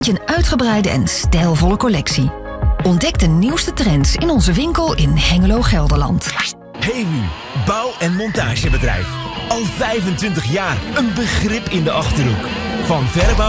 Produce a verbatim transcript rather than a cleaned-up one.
Een uitgebreide en stijlvolle collectie. Ontdek de nieuwste trends in onze winkel in Hengelo, Gelderland. Hewu, bouw- en montagebedrijf. Al vijfentwintig jaar een begrip in de Achterhoek. Van verbouw